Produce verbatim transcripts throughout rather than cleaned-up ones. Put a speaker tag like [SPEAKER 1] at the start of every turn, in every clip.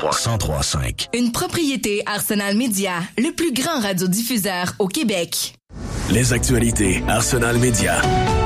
[SPEAKER 1] trois cent trois cinq.
[SPEAKER 2] Une propriété Arsenal Média, le plus grand radiodiffuseur au Québec.
[SPEAKER 1] Les actualités Arsenal Média.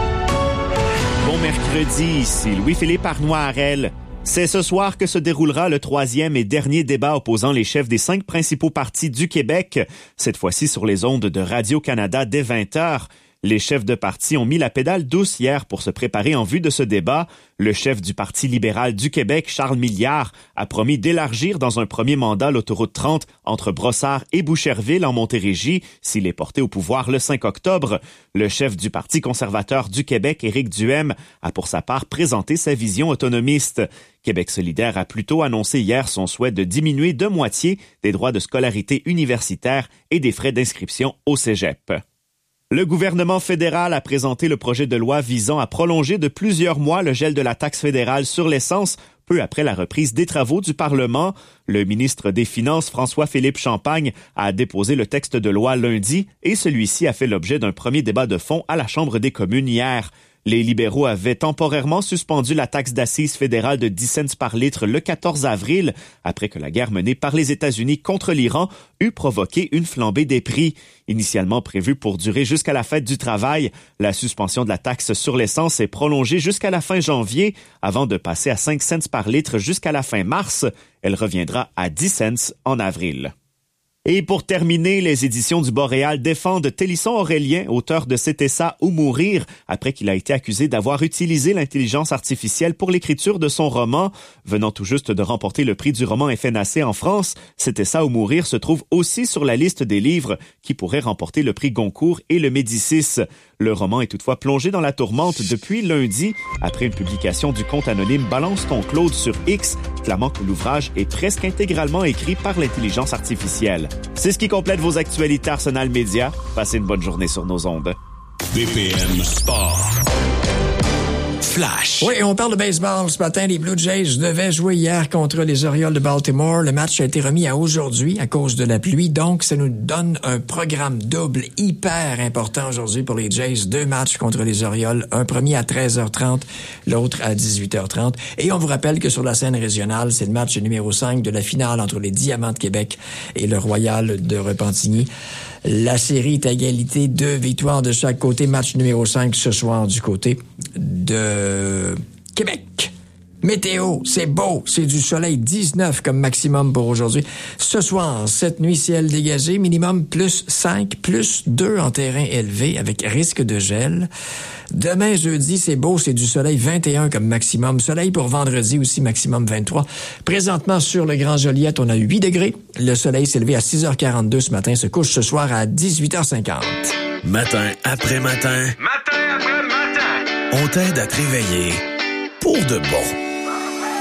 [SPEAKER 3] Bon mercredi, ici Louis-Philippe Arnois-Harel. C'est ce soir que se déroulera le troisième et dernier débat opposant les chefs des cinq principaux partis du Québec, cette fois-ci sur les ondes de Radio-Canada dès vingt heures. Les chefs de parti ont mis la pédale douce hier pour se préparer en vue de ce débat. Le chef du Parti libéral du Québec, Charles Milliard, a promis d'élargir dans un premier mandat l'autoroute trente entre Brossard et Boucherville en Montérégie s'il est porté au pouvoir le cinq octobre. Le chef du Parti conservateur du Québec, Éric Duhaime, a pour sa part présenté sa vision autonomiste. Québec solidaire a plutôt annoncé hier son souhait de diminuer de moitié des droits de scolarité universitaire et des frais d'inscription au cégep. Le gouvernement fédéral a présenté le projet de loi visant à prolonger de plusieurs mois le gel de la taxe fédérale sur l'essence, peu après la reprise des travaux du Parlement. Le ministre des Finances, François-Philippe Champagne, a déposé le texte de loi lundi et celui-ci a fait l'objet d'un premier débat de fond à la Chambre des communes hier. Les libéraux avaient temporairement suspendu la taxe d'assises fédérale de dix cents par litre le quatorze avril, après que la guerre menée par les États-Unis contre l'Iran eut provoqué une flambée des prix. Initialement prévue pour durer jusqu'à la fête du travail, la suspension de la taxe sur l'essence est prolongée jusqu'à la fin janvier, avant de passer à cinq cents par litre jusqu'à la fin mars. Elle reviendra à dix cents en avril. Et pour terminer, les éditions du Boréal défendent Télisson Aurélien, auteur de C'était ça ou mourir, après qu'il a été accusé d'avoir utilisé l'intelligence artificielle pour l'écriture de son roman. Venant tout juste de remporter le prix du roman F N A C en France, C'était ça ou mourir se trouve aussi sur la liste des livres qui pourraient remporter le prix Goncourt et le Médicis. Le roman est toutefois plongé dans la tourmente depuis lundi, après une publication du compte anonyme Balance ton Claude sur X, clamant que l'ouvrage est presque intégralement écrit par l'intelligence artificielle. C'est ce qui complète vos actualités Arsenal Média. Passez une bonne journée sur nos ondes.
[SPEAKER 1] B P M Sport. Flash.
[SPEAKER 4] Oui, on parle de baseball ce matin. Les Blue Jays devaient jouer hier contre les Orioles de Baltimore. Le match a été remis à aujourd'hui à cause de la pluie. Donc, ça nous donne un programme double hyper important aujourd'hui pour les Jays. Deux matchs contre les Orioles. Un premier à treize heures trente, l'autre à dix-huit heures trente. Et on vous rappelle que sur la scène régionale, c'est le match numéro cinq de la finale entre les Diamants de Québec et le Royal de Repentigny. La série est à égalité, deux victoires de chaque côté. Match numéro cinq ce soir du côté de Québec. Météo, c'est beau, c'est du soleil, dix-neuf comme maximum pour aujourd'hui. Ce soir, cette nuit, ciel dégagé, minimum plus cinq, plus deux en terrain élevé avec risque de gel. Demain, jeudi, c'est beau, c'est du soleil, vingt et un comme maximum. Soleil pour vendredi aussi, maximum vingt-trois. Présentement, sur le Grand Joliette, on a huit degrés. Le soleil s'est levé à six heures quarante-deux ce matin, se couche ce soir à dix-huit heures cinquante.
[SPEAKER 1] Matin après matin.
[SPEAKER 5] Matin après matin.
[SPEAKER 1] On t'aide à te réveiller pour de bon.